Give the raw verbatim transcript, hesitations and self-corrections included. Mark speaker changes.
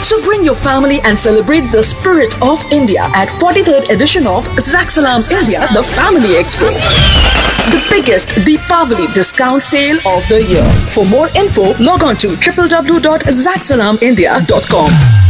Speaker 1: So bring your family and celebrate the spirit of India at forty-third edition of Zaxalam India, the Family Expo. The biggest Deepavali discount sale of the year. For more info, log on to w w w dot zaxalam india dot com.